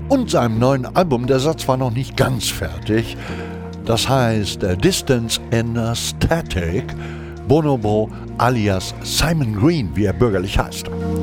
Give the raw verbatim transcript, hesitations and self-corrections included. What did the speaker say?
und seinem neuen Album. Der Satz war noch nicht ganz fertig. Das heißt äh, Distance in a Static. Bonobo alias Simon Green, wie er bürgerlich heißt.